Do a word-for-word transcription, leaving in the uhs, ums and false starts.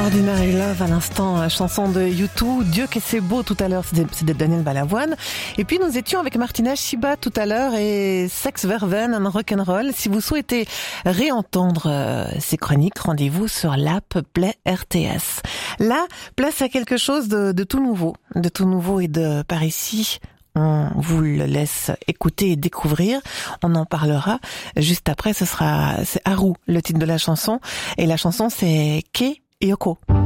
Ordinary Love à l'instant, chanson de U deux, Dieu que c'est beau tout à l'heure, c'est de Daniel Balavoine. Et puis nous étions avec Martina Shiba tout à l'heure et Sex Verven and Rock'n'Roll. Si vous souhaitez réentendre euh, ces chroniques, rendez-vous sur l'app Play R T S. Là, place à quelque chose de, de tout nouveau, de tout nouveau et de par ici. On vous le laisse écouter et découvrir. On en parlera juste après. Ce sera, c'est Haru, le titre de la chanson. Et la chanson, c'est Kei Yoko.